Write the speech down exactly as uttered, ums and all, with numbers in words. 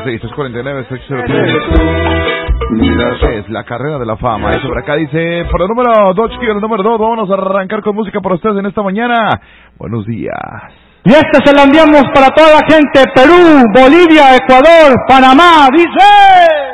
seis, tres cuatro nueve, seis cero tres. Es la carrera de la fama. Eso por acá dice, por el número dos, el número dos, vamos a arrancar con música para ustedes en esta mañana. Buenos días. Y este se lo enviamos para toda la gente, Perú, Bolivia, Ecuador, Panamá, dice...